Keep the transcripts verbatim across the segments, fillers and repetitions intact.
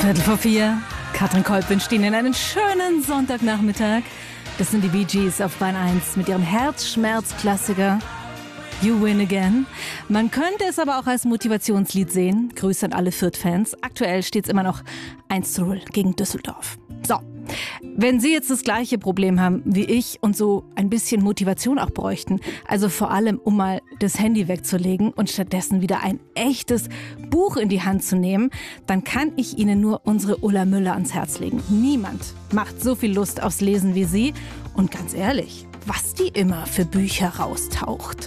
Viertel vor vier. Katrin Kolb wünscht Ihnen einen schönen Sonntagnachmittag. Das sind die Bee Gees auf Bahn eins mit ihrem Herzschmerz-Klassiker You Win Again. Man könnte es aber auch als Motivationslied sehen. Grüße an alle Fürth-Fans. Aktuell steht es immer noch eins zu null gegen Düsseldorf. So, wenn Sie jetzt das gleiche Problem haben wie ich und so ein bisschen Motivation auch bräuchten, also vor allem, um mal das Handy wegzulegen und stattdessen wieder ein echtes Buch in die Hand zu nehmen, dann kann ich Ihnen nur unsere Ulla Müller ans Herz legen. Niemand macht so viel Lust aufs Lesen wie sie. Und ganz ehrlich, was die immer für Bücher raustaucht.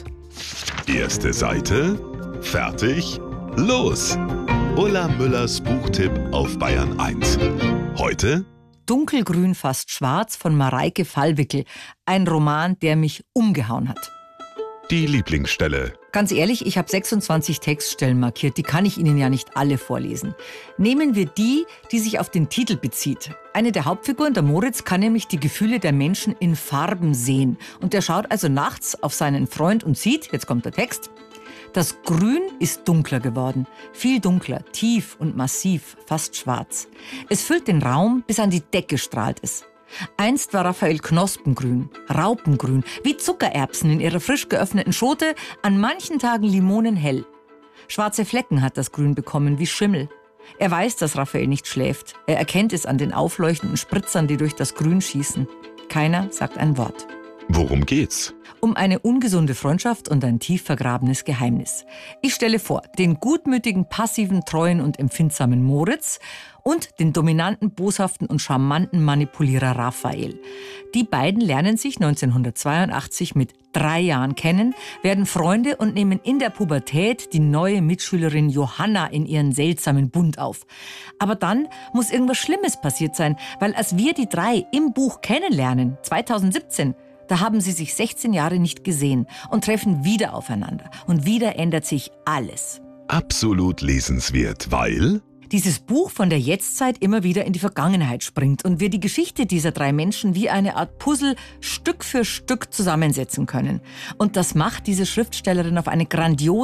Erste Seite, fertig, los! Ulla Müllers Buchtipp auf Bayern eins. Heute Dunkelgrün, fast schwarz von Mareike Fallwickel. Ein Roman, der mich umgehauen hat. die Lieblingsstelle. Ganz ehrlich, ich habe sechsundzwanzig Textstellen markiert. Die kann ich Ihnen ja nicht alle vorlesen. Nehmen wir die, die sich auf den Titel bezieht. Eine der Hauptfiguren, der Moritz, kann nämlich die Gefühle der Menschen in Farben sehen. Und er schaut also nachts auf seinen Freund und sieht, jetzt kommt der Text, das Grün ist dunkler geworden, viel dunkler, tief und massiv, fast schwarz. Es füllt den Raum, bis an die Decke strahlt es. Einst war Raphael knospengrün, raupengrün, wie Zuckererbsen in ihrer frisch geöffneten Schote, an manchen Tagen limonenhell. Schwarze Flecken hat das Grün bekommen, wie Schimmel. Er weiß, dass Raphael nicht schläft. Er erkennt es an den aufleuchtenden Spritzern, die durch das Grün schießen. Keiner sagt ein Wort. Worum geht's? Um eine ungesunde Freundschaft und ein tief vergrabenes Geheimnis. Ich stelle vor, den gutmütigen, passiven, treuen und empfindsamen Moritz und den dominanten, boshaften und charmanten Manipulierer Raphael. Die beiden lernen sich neunzehnhundertzweiundachtzig mit drei Jahren kennen, werden Freunde und nehmen in der Pubertät die neue Mitschülerin Johanna in ihren seltsamen Bund auf. Aber dann muss irgendwas Schlimmes passiert sein, weil als wir die drei im Buch kennenlernen, zweitausendsiebzehn, da haben sie sich sechzehn Jahre nicht gesehen und treffen wieder aufeinander. Und wieder ändert sich alles. Absolut lesenswert, weil Dieses Buch von der Jetztzeit immer wieder in die Vergangenheit springt und wir die Geschichte dieser drei Menschen wie eine Art Puzzle Stück für Stück zusammensetzen können. Und das macht diese Schriftstellerin auf eine grandiose